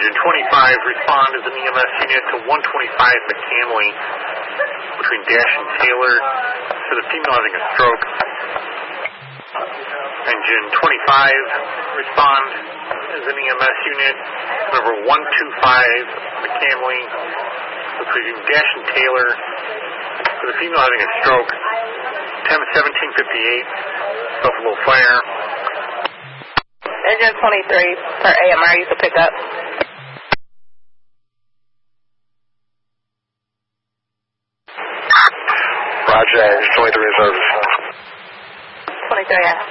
Engine 25, respond as an EMS unit to 125 McCamley between Dash and Taylor for the female having a stroke. Engine 25, respond as an EMS unit, number 125 McCamley between Dash and Taylor for the female having a stroke. 10-1758, Buffalo Fire. Engine 23 for AMR, you can pick up. Roger, 23 in service. 23, yeah.